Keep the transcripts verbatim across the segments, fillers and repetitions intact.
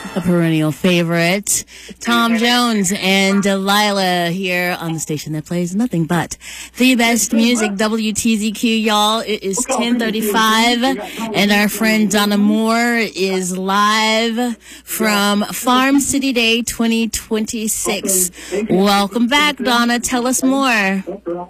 a perennial favorite. Tom Jones and Delilah here on the station that plays nothing but the best music, W T Z Q, y'all. It is ten thirty-five, and our friend Donna Moore is live from Farm City Day twenty twenty-six. Welcome back, Donna. Tell us more.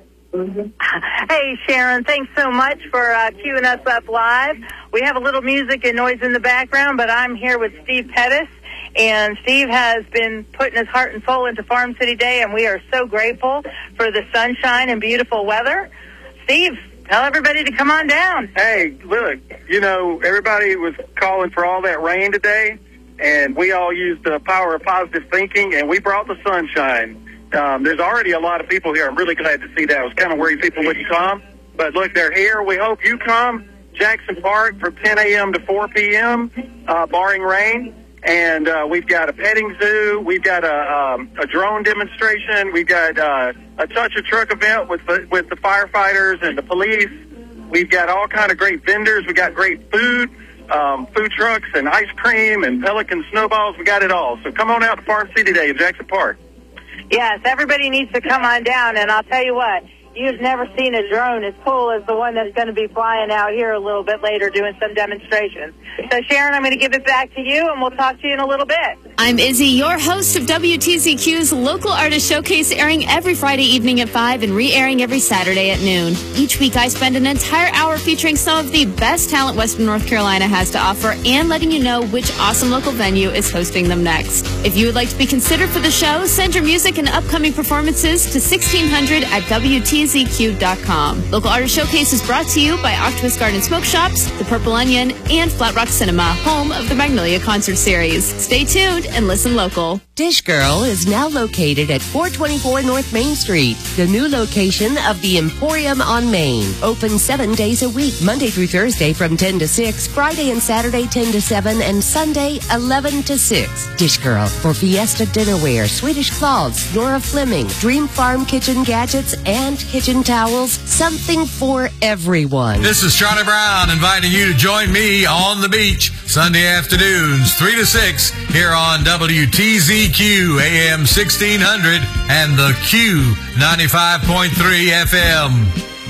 Hey, Sharon, thanks so much for uh, queuing us up live. We have a little music and noise in the background, but I'm here with Steve Pettis, and Steve has been putting his heart and soul into Farm City Day, and we are so grateful for the sunshine and beautiful weather. Steve, tell everybody to come on down. Hey, look, you know, everybody was calling for all that rain today, and we all used the power of positive thinking, and we brought the sunshine. Um, there's already a lot of people here. I'm really glad to see that. I was kind of worried people wouldn't come. But, look, they're here. We hope you come. Jackson Park from ten a.m. to four p.m., uh, barring rain. And uh, we've got a petting zoo. We've got a, um, a drone demonstration. We've got uh, a touch a truck event with the, with the firefighters and the police. We've got all kind of great vendors. We got great food, um, food trucks and ice cream and Pelican snowballs. We got it all. So come on out to Farm City Day in Jackson Park. Yes, everybody needs to come on down, and I'll tell you what, you've never seen a drone as cool as the one that's going to be flying out here a little bit later doing some demonstrations. So, Sharon, I'm going to give it back to you, and we'll talk to you in a little bit. I'm Izzy, your host of W T Z Q's Local Artist Showcase, airing every Friday evening at five and re-airing every Saturday at noon. Each week, I spend an entire hour featuring some of the best talent Western North Carolina has to offer and letting you know which awesome local venue is hosting them next. If you would like to be considered for the show, send your music and upcoming performances to sixteen hundred at W T Z Q dot com. Local Artist Showcase is brought to you by Octopus Garden Smoke Shops, The Purple Onion, and Flat Rock Cinema, home of the Magnolia Concert Series. Stay tuned and listen local. Dish Girl is now located at four twenty-four North Main Street, the new location of the Emporium on Main. Open seven days a week, Monday through Thursday from ten to six, Friday and Saturday ten to seven, and Sunday eleven to six. Dish Girl for Fiesta Dinnerware, Swedish Cloths, Nora Fleming, Dream Farm Kitchen Gadgets, and kitchen towels. Something for everyone. This is Charlie Brown inviting you to join me on the beach Sunday afternoons, three to six, here on W T Z Q, A M sixteen hundred, and the Q ninety-five point three F M.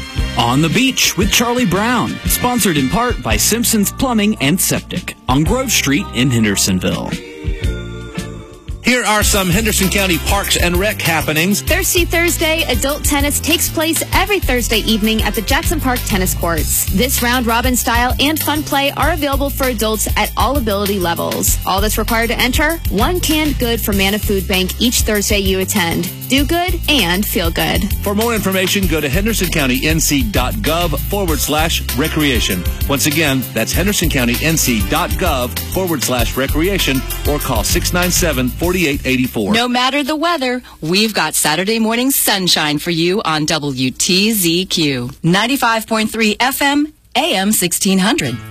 On the Beach with Charlie Brown, sponsored in part by Simpson's Plumbing and Septic on Grove Street in Hendersonville. Here are some Henderson County Parks and Rec happenings. Thirsty Thursday Adult Tennis takes place every Thursday evening at the Jackson Park Tennis Courts. This round-robin style and fun play are available for adults at all ability levels. All that's required to enter, one canned good for Mana Food Bank each Thursday you attend. Do good and feel good. For more information, go to hendersoncounty.nc.gov forward slash recreation. Once again, that's hendersoncounty.nc.gov forward slash recreation or call six nine seven, four eight eight four. No matter the weather, we've got Saturday morning sunshine for you on W T Z Q. ninety-five point three F M, A M sixteen hundred.